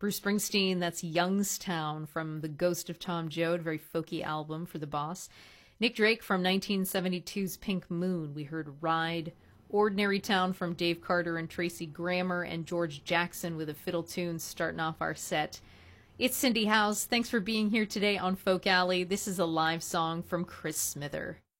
Bruce Springsteen, that's Youngstown from The Ghost of Tom Joad, very folky album for the boss. Nick Drake from 1972's Pink Moon, we heard Ride. Ordinary Town from Dave Carter and Tracy Grammer, and George Jackson with a fiddle tune starting off our set. It's Cindy House. Thanks for being here today on Folk Alley. This is a live song from Chris Smither.